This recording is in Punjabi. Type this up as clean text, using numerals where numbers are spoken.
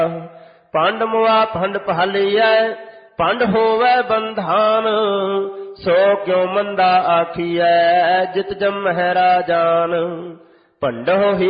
ਪੰਡ ਮੁਆ ਭੰਡ ਪਹਾਲੀਐ, ਪੰਡ ਹੋਵੈ ਬੰਧਾਨ। ਸੋ ਕਿਉ ਮੰਦਾ ਆਖੀਐ, ਜਿਤ ਜੰਮਹਿ ਰਾਜਾਨ। ਭੰਡੋ ਹੀ